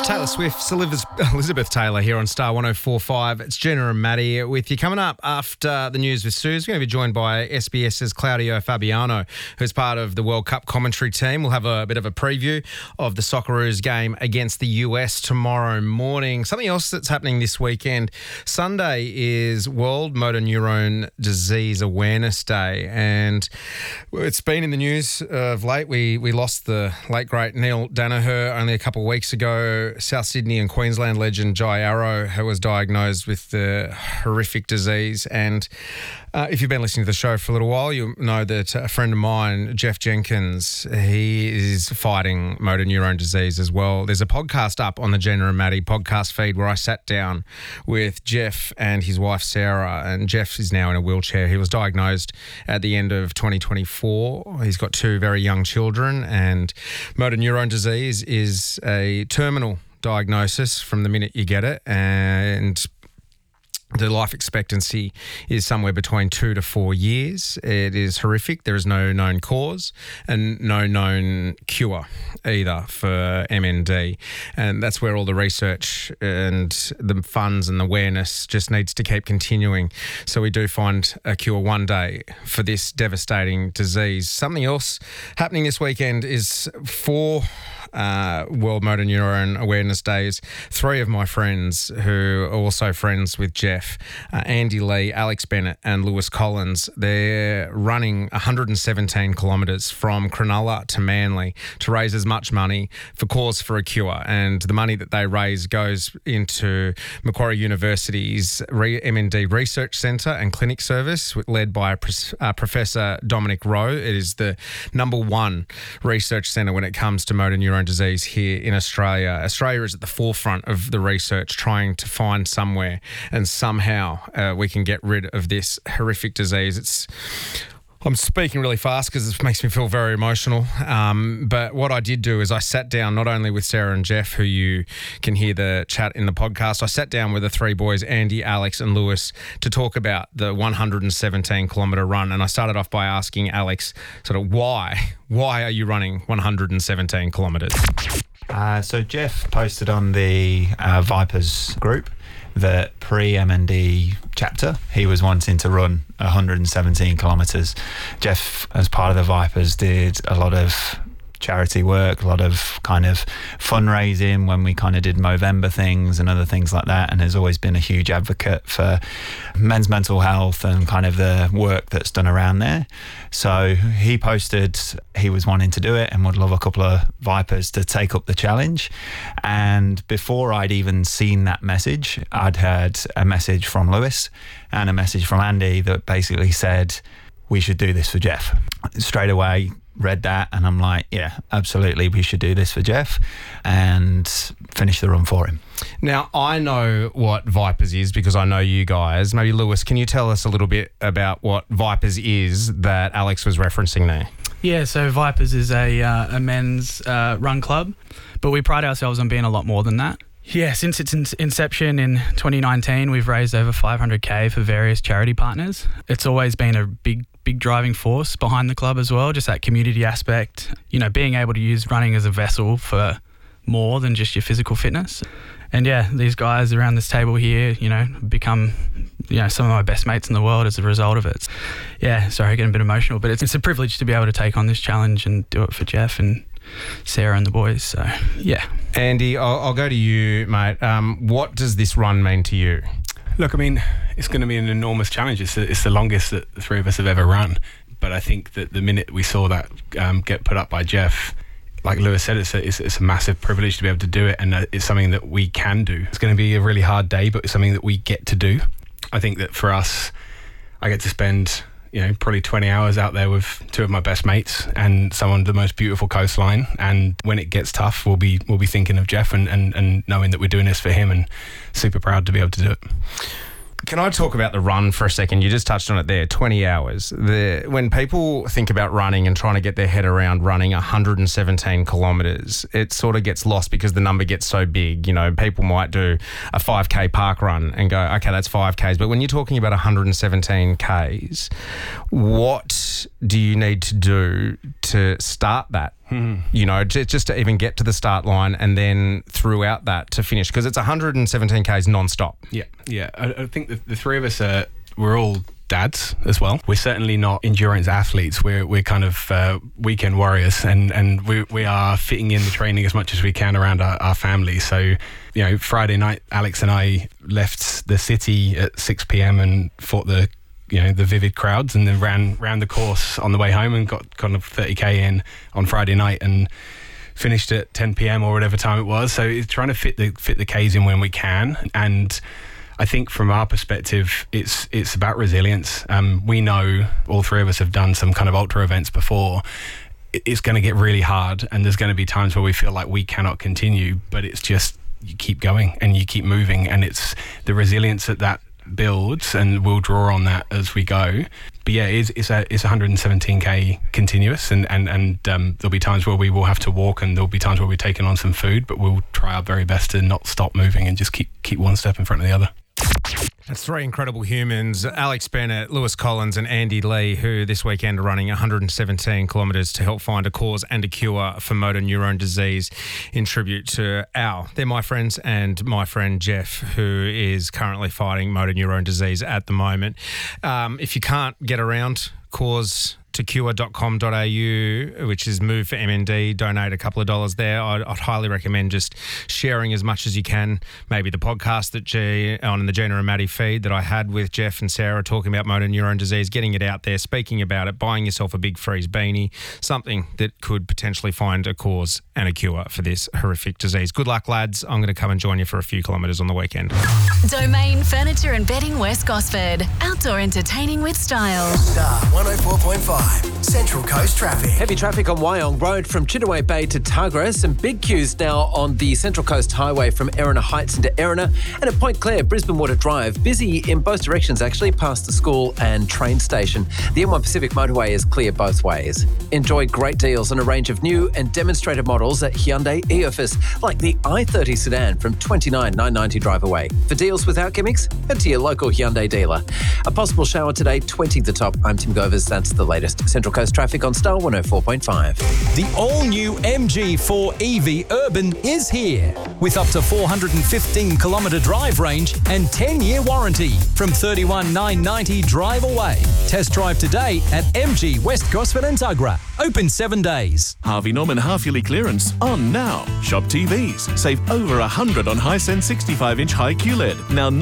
Taylor Swift's Elizabeth Taylor here on Star 104.5. It's Jenna and Maddie with you. Coming up after the news with Suze, we're going to be joined by SBS's Claudio Fabiano, who's part of the World Cup commentary team. We'll have a bit of a preview of the Socceroos game against the US tomorrow morning. Something else that's happening this weekend. Sunday is World Motor Neurone Disease Awareness Day, and it's been in the news of late. We lost the late, great Neil Danaher only a couple of weeks ago. South Sydney and Queensland legend Jai Arrow, who was diagnosed with the horrific disease. And if you've been listening to the show for a little while, you'll know that a friend of mine, Jeff Jenkins, he is fighting motor neurone disease as well. There's a podcast up on the Jenna and Maddie podcast feed where I sat down with Jeff and his wife Sarah, and Jeff is now in a wheelchair. He was diagnosed at the end of 2024. He's got two very young children, and motor neurone disease is a terminal diagnosis from the minute you get it, and the life expectancy is somewhere between 2 to 4 years. It is horrific. There is no known cause and no known cure either for MND. And that's where all the research and the funds and the awareness just needs to keep continuing, so we do find a cure one day for this devastating disease. Something else happening this weekend is for World Motor Neurone Awareness Days. Three of my friends who are also friends with Jeff, Andy Lee, Alex Bennett and Lewis Collins, they're running 117 kilometres from Cronulla to Manly to raise as much money for Cause for a Cure. And the money that they raise goes into Macquarie University's MND Research Centre and Clinic Service, led by Professor Dominic Rowe. It is the number one research centre when it comes to motor neurone disease here in Australia. Australia is at the forefront of the research, trying to find somewhere and somehow we can get rid of this horrific disease. I'm speaking really fast because it makes me feel very emotional. But what I did do is I sat down not only with Sarah and Jeff, who you can hear the chat in the podcast, I sat down with the three boys, Andy, Alex and Lewis, to talk about the 117-kilometre run. And I started off by asking Alex sort of why are you running 117 kilometres? So Jeff posted on the Vipers group that pre-MND chapter, he was wanting to run 117 kilometres. Jeff, as part of the Vipers, did a lot of charity work, a lot of kind of fundraising when we kind of did Movember things and other things like that, and has always been a huge advocate for men's mental health and kind of the work that's done around there. So he posted he was wanting to do it and would love a couple of Vipers to take up the challenge. And before I'd even seen that message, I'd heard a message from Lewis and a message from Andy that basically said, we should do this for Jeff. Straight away, read that and I'm like, yeah, absolutely, we should do this for Jeff and finish the run for him. Now, I know what Vipers is because I know you guys. Maybe Lewis, can you tell us a little bit about what Vipers is that Alex was referencing there? Yeah, so Vipers is a men's run club, but we pride ourselves on being a lot more than that. Yeah, since its inception in 2019, we've raised over 500K for various charity partners. It's always been a big driving force behind the club as well, just that community aspect, being able to use running as a vessel for more than just your physical fitness. And yeah, these guys around this table here, become, some of my best mates in the world as a result of it. Yeah, sorry, getting a bit emotional, but it's a privilege to be able to take on this challenge and do it for Jeff and Sarah and the boys. So yeah. Andy, I'll go to you, mate. What does this run mean to you? Look, I mean, it's going to be an enormous challenge. It's the longest that the three of us have ever run. But I think that the minute we saw that get put up by Jeff, like Lewis said, it's a massive privilege to be able to do it, and it's something that we can do. It's going to be a really hard day, but it's something that we get to do. I think that for us, I get to spend probably 20 hours out there with two of my best mates and some of the most beautiful coastline. And when it gets tough, we'll be thinking of Jeff and knowing that we're doing this for him, and super proud to be able to do it. Can I talk about the run for a second? You just touched on it there, 20 hours. When people think about running and trying to get their head around running 117 kilometres, it sort of gets lost because the number gets so big. People might do a 5K park run and go, okay, that's 5Ks. But when you're talking about 117 Ks, what what do you need to do to start that? You know, just to even get to the start line and then throughout that to finish, because it's 117 Ks non-stop. Yeah. I think the three of us we're all dads as well. We're certainly not endurance athletes. We're kind of weekend warriors, and we are fitting in the training as much as we can around our family. So, you know, Friday night, Alex and I left the city at 6 p.m. and fought the vivid crowds, and then ran the course on the way home and got kind of 30k in on Friday night and finished at 10 p.m. or whatever time it was. So it's trying to fit the Ks in when we can. And I think from our perspective, it's about resilience. We know all three of us have done some kind of ultra events before. It's going to get really hard, and there's going to be times where we feel like we cannot continue, but it's just you keep going and you keep moving, and it's the resilience that builds, and we'll draw on that as we go. But yeah, it's 117k continuous, and there'll be times where we will have to walk, and there'll be times where we're taking on some food, but we'll try our very best to not stop moving and just keep one step in front of the other. That's three incredible humans, Alex Bennett, Lewis Collins and Andy Lee, who this weekend are running 117 kilometres to help find a cause and a cure for motor neurone disease in tribute to they're my friends, and my friend Jeff, who is currently fighting motor neurone disease at the moment. If you can't get around causetocure.com.au, which is Move for MND, donate a couple of dollars there. I'd highly recommend just sharing as much as you can. Maybe the podcast on the Gina and Maddie feed that I had with Jeff and Sarah talking about motor neurone disease, getting it out there, speaking about it, buying yourself a Big Freeze beanie, something that could potentially find a cause and a cure for this horrific disease. Good luck, lads. I'm going to come and join you for a few kilometres on the weekend. Domain Furniture and Bedding West Gosford. Outdoor entertaining with style. Star 104.5. Central Coast traffic. Heavy traffic on Wyong Road from Chittaway Bay to Tuggerah. Some big queues now on the Central Coast Highway from Erina Heights into Erina. And at Point Clare, Brisbane Water Drive. Busy in both directions, actually, past the school and train station. The M1 Pacific Motorway is clear both ways. Enjoy great deals on a range of new and demonstrated models at Hyundai Eofus, like the i30 sedan from $29,990 drive away. For deals without gimmicks, head to your local Hyundai dealer. A possible shower today, 20 the top. I'm Tim Govers. That's the latest. Central Coast traffic on Star 104.5. The all-new MG4 EV Urban is here with up to 415-kilometre drive range and 10-year warranty from $31,990 drive away. Test drive today at MG West Gosford and Tuggerah. Open 7 days. Harvey Norman half-yearly clearance on now. Shop TVs. Save over $100 on Hisense 65-inch high QLED. Now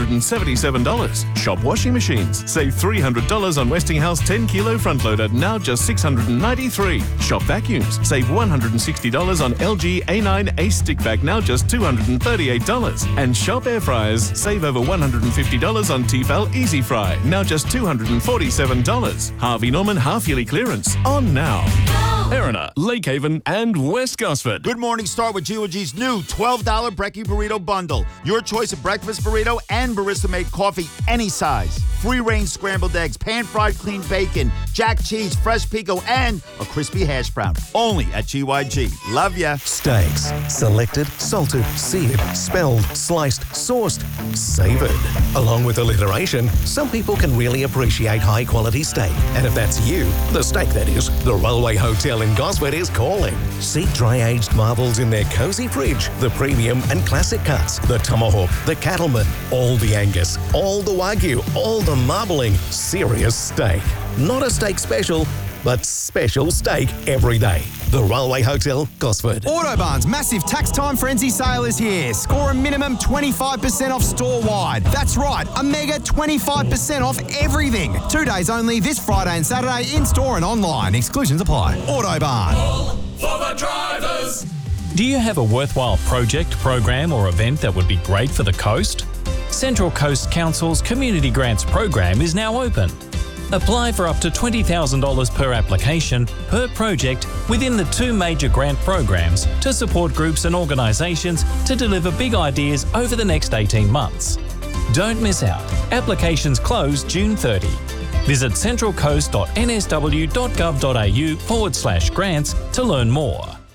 $977. Shop washing machines. Save $300 on Westinghouse 10-kilo front loader. Now just $693. Shop vacuums. Save $160 on LG A9 Ace stick vac. Now just $238. And shop air fryers. Save over $150 on Tefal Easy Fry. Now just $247. Harvey Norman half-yearly clearance on now. Erina, Lakehaven and West Gosford. Good morning. Start with G.O.G's new $12 Brekkie Burrito Bundle. Your choice of breakfast burrito and barista-made coffee, any size. Free-range scrambled eggs, pan-fried clean bacon, jack cheese, fresh pico, and a crispy hash brown. Only at GYG. Love ya. Steaks. Selected, salted, seared, spelled, sliced, sourced, savoured. Along with alliteration, some people can really appreciate high-quality steak. And if that's you, the steak that is, the Railway Hotel in Gosford is calling. See dry-aged marvels in their cosy fridge, the premium and classic cuts, the tomahawk, the cattleman, all the Angus, all the Wagyu, all the marbling. Serious steak. Not a steak special, but special steak every day. The Railway Hotel, Gosford. Autobarn's massive tax time frenzy sale is here. Score a minimum 25% off store-wide. That's right, a mega 25% off everything. 2 days only this Friday and Saturday in-store and online. Exclusions apply. Autobarn. All for the drivers. Do you have a worthwhile project, program or event that would be great for the coast? Central Coast Council's Community Grants program is now open. Apply for up to $20,000 per application per project within the 2 major grant programs to support groups and organisations to deliver big ideas over the next 18 months. Don't miss out. Applications close June 30. Visit centralcoast.nsw.gov.au/grants to learn more.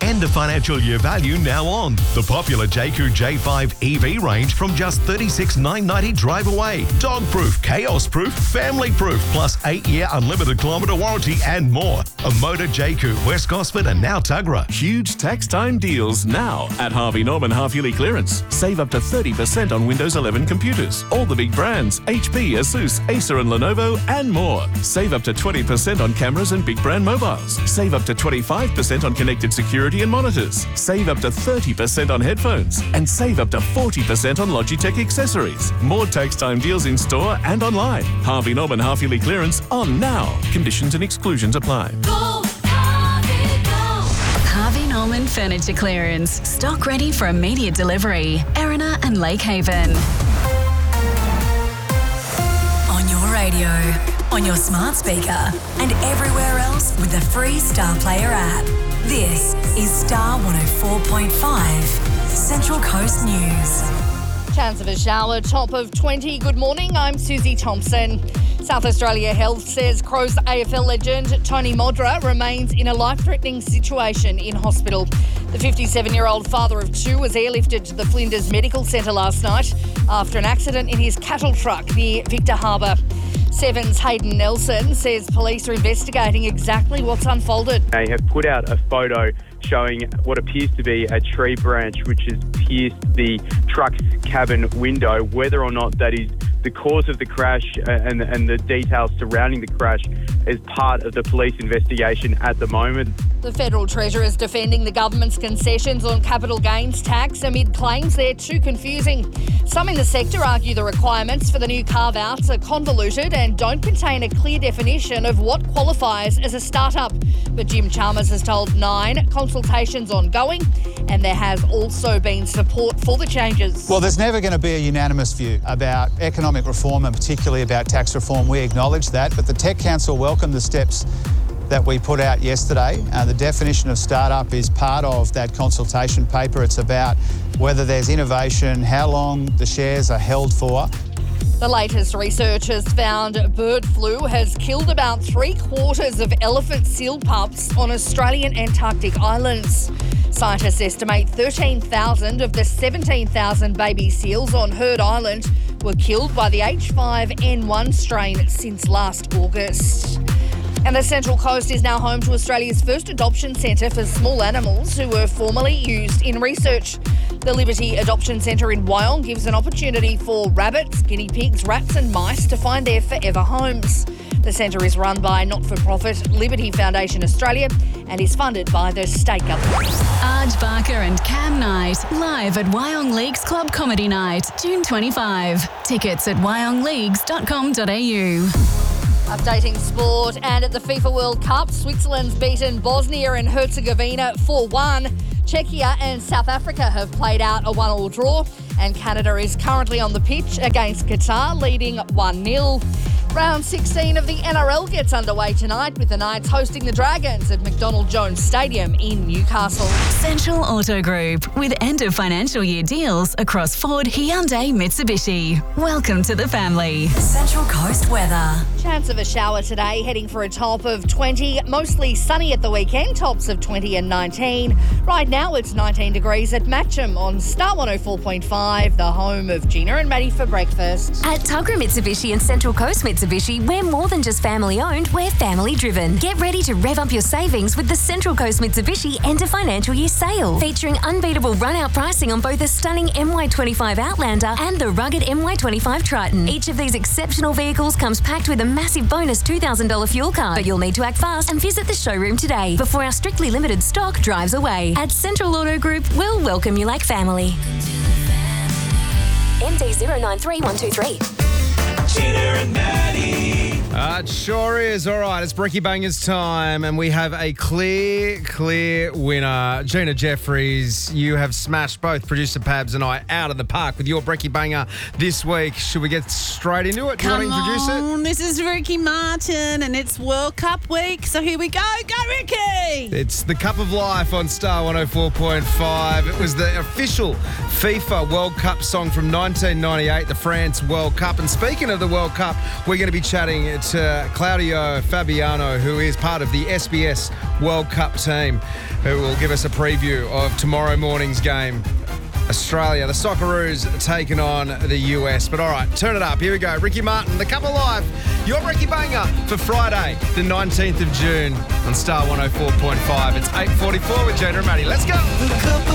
End of financial year value now on. The popular Jayco J5 EV range from just $36,990 drive away. Dog-proof, chaos-proof, family-proof, plus 8-year unlimited kilometre warranty and more. A Motor Jayco, West Gosford and now Tuggerah. Huge tax time deals now at Harvey Norman half-yearly clearance. Save up to 30% on Windows 11 computers. All the big brands, HP, Asus, Acer and Lenovo and more. Save up to 20% on cameras and big brand mobiles. Save up to 25% on connected security and monitors. Save up to 30% on headphones. And save up to 40% on Logitech accessories. More tax time deals in store and online. Harvey Norman half-yearly clearance on now. Conditions and exclusions apply. Harvey Norman Furniture Clearance. Stock ready for immediate delivery. Erina and Lake Haven. On your radio, on your smart speaker, and everywhere else with the free Star Player app. This is Star 104.5, Central Coast News. Chance of a shower, top of 20. Good morning, I'm Susie Thompson. South Australia Health says Crows AFL legend Tony Modra remains in a life-threatening situation in hospital. The 57-year-old father of two was airlifted to the Flinders Medical Centre last night after an accident in his cattle truck near Victor Harbour. Seven's Hayden Nelson says police are investigating exactly what's unfolded. They have put out a photo showing what appears to be a tree branch which has pierced the truck's cabin window. Whether or not that is the cause of the crash and the details surrounding the crash is part of the police investigation at the moment. The Federal Treasurer is defending the government's concessions on capital gains tax amid claims they're too confusing. Some in the sector argue the requirements for the new carve-outs are convoluted and don't contain a clear definition of what qualifies as a startup. But Jim Chalmers has told Nine consultations ongoing and there has also been support for the changes. Well, there's never going to be a unanimous view about economic reform and particularly about tax reform. We acknowledge that, but the Tech Council welcomed the steps that we put out yesterday. The definition of startup is part of that consultation paper. It's about whether there's innovation, how long the shares are held for. The latest research has found bird flu has killed about 3/4 of elephant seal pups on Australian Antarctic islands. Scientists estimate 13,000 of the 17,000 baby seals on Heard Island were killed by the H5N1 strain since last August. And the Central Coast is now home to Australia's first adoption centre for small animals who were formerly used in research. The Liberty Adoption Centre in Wyong gives an opportunity for rabbits, guinea pigs, rats and mice to find their forever homes. The centre is run by not-for-profit Liberty Foundation Australia and is funded by the state government. Arj Barker and Cam Knight, live at Wyong Leagues Club Comedy Night, June 25. Tickets at wyongleagues.com.au. Updating sport, and at the FIFA World Cup, Switzerland's beaten Bosnia and Herzegovina 4-1. Czechia and South Africa have played out a 1-1 draw, and Canada is currently on the pitch against Qatar, leading 1-0. Round 16 of the NRL gets underway tonight with the Knights hosting the Dragons at McDonald Jones Stadium in Newcastle. Central Auto Group, with end of financial year deals across Ford, Hyundai, Mitsubishi. Welcome to the family. Central Coast weather. Chance of a shower today, heading for a top of 20. Mostly sunny at the weekend, tops of 20 and 19. Right now it's 19 degrees at Matcham on Star 104.5, the home of Gina and Maddie for breakfast. At Tuggerah Mitsubishi and Central Coast Mitsubishi, we're more than just family owned, we're family driven. Get ready to rev up your savings with the Central Coast Mitsubishi end of financial year sale, featuring unbeatable run out pricing on both the stunning MY25 Outlander and the rugged MY25 Triton. Each of these exceptional vehicles comes packed with a massive bonus $2,000 fuel card, but you'll need to act fast and visit the showroom today before our strictly limited stock drives away. At Central Auto Group, we'll welcome you like family. MD 093123. Gina and Maddie. It sure is. All right, it's Brekkie Bangers time, and we have a clear winner. Gina Jeffries, you have smashed both producer Pabs and I out of the park with your Brekkie Banger this week. Should we get straight into it? Do you want to introduce it? This is Ricky Martin, and it's World Cup week, so here we go. Go, Ricky! It's the Cup of Life on Star 104.5. It was the official FIFA World Cup song from 1998, the France World Cup. And speaking of the World Cup, we're going to be chatting to Claudio Fabiano, who is part of the SBS World Cup team, who will give us a preview of tomorrow morning's game. Australia, the Socceroos taking on the US. But all right, turn it up. Here we go. Ricky Martin, the Cup of Life. Your Ricky Banger for Friday, the 19th of June on Star 104.5. It's 8:44 with Jada and Maddie. Let's go.